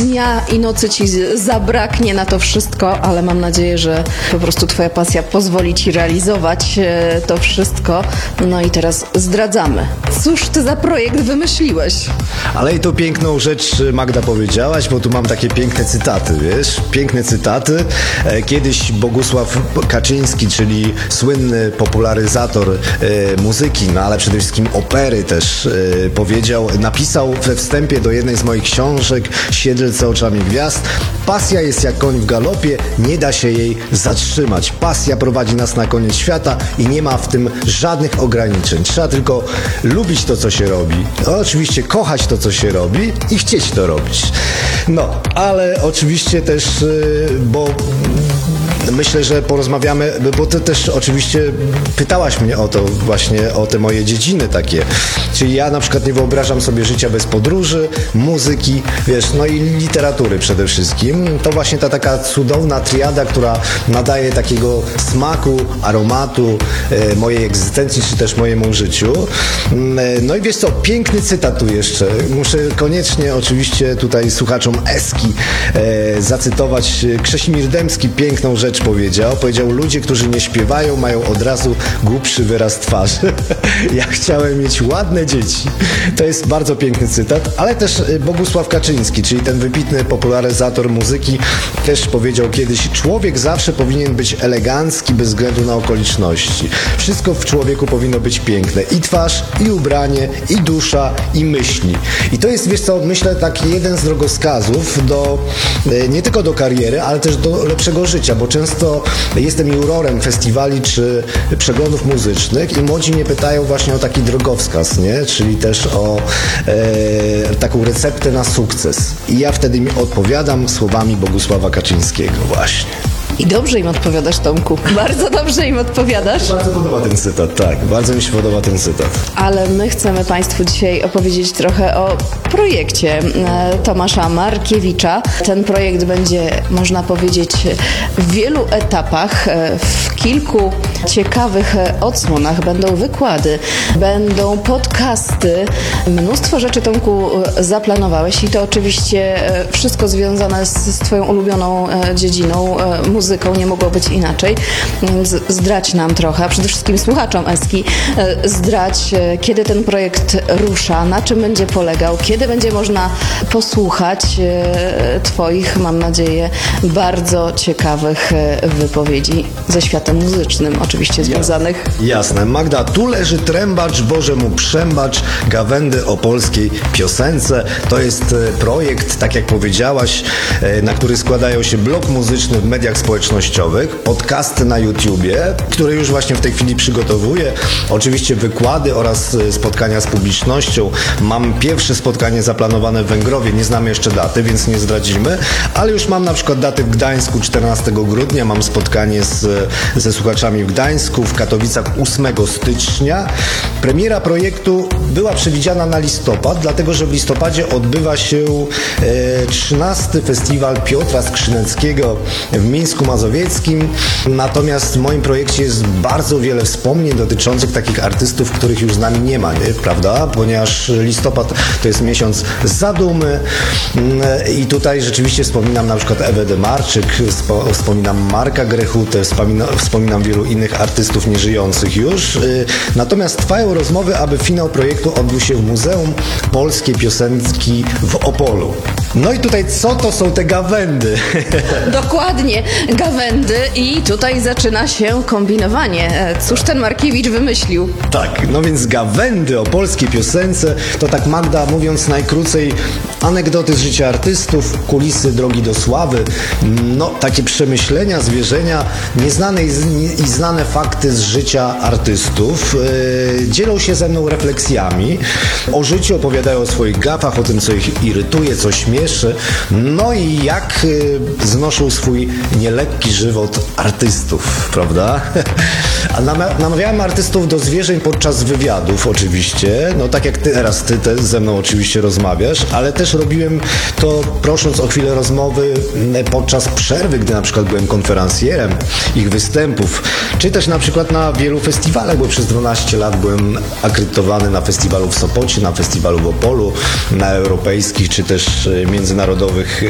dnia i nocy ci zabraknie na to wszystko, ale mam nadzieję, że po prostu twoja pasja pozwoli ci realizować to wszystko. No i teraz zdradzamy. Cóż ty za projekt wymyśliłeś? Ale i to piękną rzecz, Magda, powiedziałaś, bo tu mam takie piękne cytaty, wiesz? Piękne cytaty. Kiedyś Bogusław Kaczyński, czyli słynny popularyzator muzyki, no ale przede wszystkim opery też napisał we wstępie do jednej z moich książek Siedlce oczami gwiazd: pasja jest jak koń w galopie, nie da się jej zatrzymać. Pasja prowadzi nas na koniec świata i nie ma w tym żadnych ograniczeń. Trzeba tylko lubić to, co się robi. No, oczywiście kochać to, co się robi i chcieć to robić. No, ale oczywiście też, bo myślę, że porozmawiamy, bo ty też oczywiście pytałaś mnie o to, właśnie o te moje dziedziny takie. Czyli ja na przykład nie wyobrażam sobie życia bez podróży, muzyki, wiesz, no i literatury przede wszystkim. To właśnie ta taka cudowna triada, która nadaje takiego smaku, aromatu mojej egzystencji, czy też mojemu życiu. No i wiesz co, piękny cytat tu jeszcze. Muszę koniecznie oczywiście tutaj słuchaczom Eski zacytować. Krzesimir Dębski piękną rzecz powiedział: ludzie, którzy nie śpiewają, mają od razu głupszy wyraz twarzy. Ja chciałem mieć ładne dzieci. To jest bardzo piękny cytat, ale też Bogusław Kaczyński, czyli ten wybitny popularyzator muzyki, też powiedział kiedyś: człowiek zawsze powinien być elegancki bez względu na okoliczności. Wszystko w człowieku powinno być piękne. I twarz, i ubranie, i dusza, i myśli. I to jest, wiesz co, myślę, taki jeden z drogowskazów nie tylko do kariery, ale też do lepszego życia, bo często jestem jurorem festiwali czy przeglądów muzycznych i młodzi mnie pytają właśnie o taki drogowskaz, nie? Czyli też o taką receptę na sukces. I ja wtedy mi odpowiadam słowami Bogusława Kaczyńskiego właśnie. I dobrze im odpowiadasz, Tomku. Bardzo dobrze im odpowiadasz. Bardzo podoba ten cytat, tak. Bardzo mi się podoba ten cytat. Ale my chcemy Państwu dzisiaj opowiedzieć trochę o projekcie Tomasza Markiewicza. Ten projekt będzie, można powiedzieć, w wielu etapach, w kilku ciekawych odsłonach. Będą wykłady, będą podcasty. Mnóstwo rzeczy, Tomku, zaplanowałeś i to oczywiście wszystko związane z Twoją ulubioną dziedziną, muzyką, nie mogło być inaczej. Więc zdradź nam trochę, a przede wszystkim słuchaczom Eski, zdradź, kiedy ten projekt rusza, na czym będzie polegał, kiedy będzie można posłuchać Twoich, mam nadzieję, bardzo ciekawych wypowiedzi ze światem muzycznym, oczywiście związanych. Jasne. Magda, tu leży trębacz, Boże mu przębacz, gawędy o polskiej piosence. To jest projekt, tak jak powiedziałaś, na który składają się blog muzyczny w mediach społecznościowych, podcasty na YouTubie, które już właśnie w tej chwili przygotowuję, oczywiście wykłady oraz spotkania z publicznością. Mam pierwsze spotkanie zaplanowane w Węgrowie, nie znamy jeszcze daty, więc nie zdradzimy, ale już mam na przykład daty w Gdańsku 14 grudnia, mam spotkanie ze słuchaczami w Gdańsku, w Katowicach 8 stycznia. Premiera projektu była przewidziana na listopad, dlatego że w listopadzie odbywa się 13. Festiwal Piotra Skrzyneckiego w Mińsku Mazowieckim. Natomiast w moim projekcie jest bardzo wiele wspomnień dotyczących takich artystów, których już z nami nie ma, nie? Prawda? Ponieważ listopad to jest miesiąc zadumy i tutaj rzeczywiście wspominam na przykład Ewę Demarczyk, wspominam Marka Grechutę, wspominam wielu innych artystów nieżyjących już. Natomiast trwają rozmowy, aby finał projektu odbył się w Muzeum Polskiej Piosenki w Opolu. No i tutaj co to są te gawędy? Dokładnie, gawędy i tutaj zaczyna się kombinowanie. Cóż ten Markiewicz wymyślił? Tak, no więc gawędy o polskiej piosence to tak, Magda, mówiąc najkrócej, anegdoty z życia artystów, kulisy drogi do sławy, no takie przemyślenia, zwierzenia, nieznane i znane fakty z życia artystów. Dzielą się ze mną refleksjami o życiu, opowiadają o swoich gafach, o tym, co ich irytuje, co śmieszy, no i jak znoszą swój nielekki żywot artystów, prawda? A namawiałem artystów do zwierzeń podczas wywiadów oczywiście, no tak jak teraz ty ze mną oczywiście rozmawiasz, ale też robiłem to prosząc o chwilę rozmowy podczas przerwy, gdy na przykład byłem konferencjerem ich występów, czy też na przykład na wielu festiwalach, bo przez 12 lat byłem akredytowany na festiwalu w Sopocie, na festiwalu w Opolu, na europejskich czy też międzynarodowych